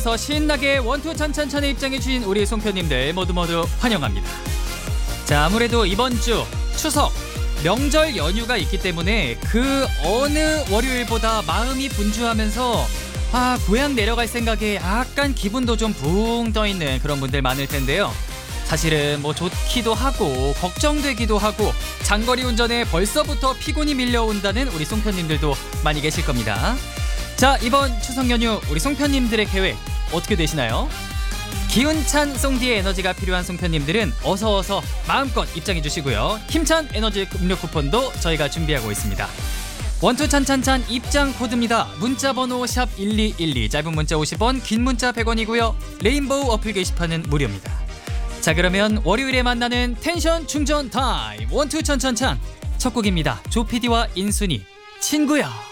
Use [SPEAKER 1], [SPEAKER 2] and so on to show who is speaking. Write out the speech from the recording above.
[SPEAKER 1] 그래서 신나게 원투 찬찬찬에 입장해주신 우리 송편님들 모두 환영합니다. 자, 아무래도 이번 주 추석 명절 연휴가 있기 때문에 그 어느 월요일보다 마음이 분주하면서 고향 내려갈 생각에 약간 기분도 좀 붕 떠있는 그런 분들 많을 텐데요. 사실은 뭐 좋기도 하고 걱정되기도 하고 장거리 운전에 벌써부터 피곤이 밀려온다는 우리 송편님들도 많이 계실 겁니다. 자, 이번 추석 연휴 우리 송편님들의 계획 어떻게 되시나요? 기운찬 송디의 에너지가 필요한 송편님들은 어서 마음껏 입장해 주시고요. 힘찬 에너지 음료 쿠폰도 저희가 준비하고 있습니다. 원투 찬찬찬 입장 코드입니다. 문자 번호 샵 1212, 짧은 문자 50원, 긴 문자 100원이고요. 레인보우 어플 게시판은 무료입니다. 자, 그러면 월요일에 만나는 텐션 충전 타임 원투 찬찬찬 첫 곡입니다. 조피디와 인순이 친구야.